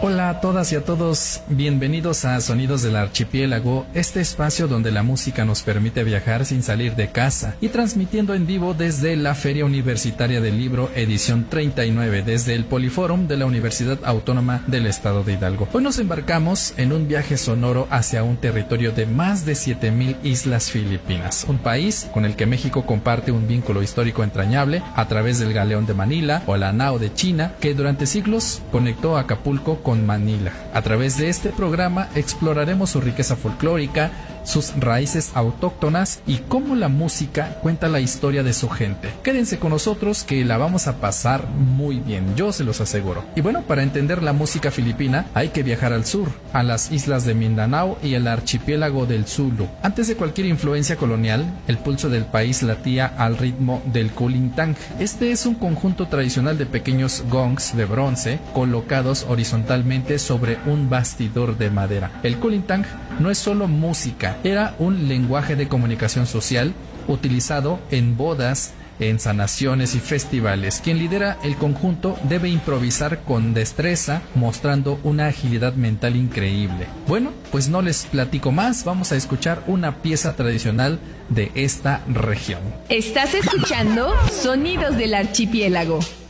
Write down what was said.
Hola a todas y a todos, bienvenidos a Sonidos del Archipiélago, este espacio donde la música nos permite viajar sin salir de casa y transmitiendo en vivo desde la Feria Universitaria del Libro edición 39, desde el Poliforum de la Universidad Autónoma del Estado de Hidalgo. Hoy nos embarcamos en un viaje sonoro hacia un territorio de más de 7,000 islas filipinas, un país con el que México comparte un vínculo histórico entrañable a través del Galeón de Manila o la Nao de China, que durante siglos conectó a Acapulco con Manila. A través de este programa exploraremos su riqueza folclórica, sus raíces autóctonas y cómo la música cuenta la historia de su gente. Quédense con nosotros que la vamos a pasar muy bien, yo se los aseguro. Y bueno, para entender la música filipina hay que viajar al sur, a las islas de Mindanao y el archipiélago del Sulu. Antes de cualquier influencia colonial, el pulso del país latía al ritmo del kulintang. Este es un conjunto tradicional de pequeños gongs de bronce colocados horizontalmente sobre un bastidor de madera. El kulintang no es solo música, era un lenguaje de comunicación social utilizado en bodas, en sanaciones y festivales. Quien lidera el conjunto debe improvisar con destreza, mostrando una agilidad mental increíble. Bueno, pues no les platico más, vamos a escuchar una pieza tradicional de esta región. Estás escuchando Sonidos del Archipiélago.